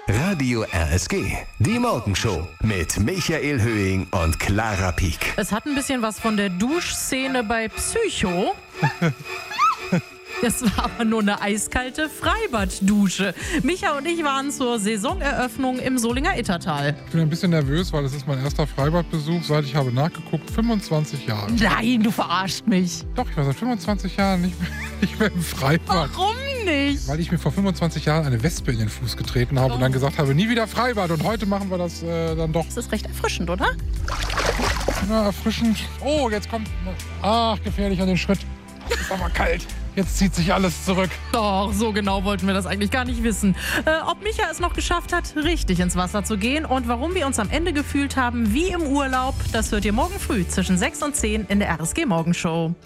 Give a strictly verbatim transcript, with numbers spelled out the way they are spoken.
Radio R S G, die Morgenshow mit Michael Höhing und Clara Pieck. Es hat ein bisschen was von der Duschszene bei Psycho. Das war aber nur eine eiskalte Freibad-Dusche. Micha und ich waren zur Saisoneröffnung im Solinger Ittertal. Ich bin ein bisschen nervös, weil es ist mein erster Freibadbesuch, seit ich habe nachgeguckt, fünfundzwanzig Jahre. Nein, du verarscht mich. Doch, ich war seit fünfundzwanzig Jahren nicht mehr, nicht mehr im Freibad. Warum nicht? Weil ich mir vor fünfundzwanzig Jahren eine Wespe in den Fuß getreten habe oh. und dann gesagt habe, nie wieder Freibad. Und heute machen wir das äh, dann doch. Das ist recht erfrischend, oder? Ja, erfrischend. Oh, jetzt kommt... Ach, gefährlich an den Schritt. Es ist aber kalt. Jetzt zieht sich alles zurück. Doch, so genau wollten wir das eigentlich gar nicht wissen. Äh, ob Micha es noch geschafft hat, richtig ins Wasser zu gehen und warum wir uns am Ende gefühlt haben wie im Urlaub, das hört ihr morgen früh zwischen sechs und zehn in der R S G Morgenshow.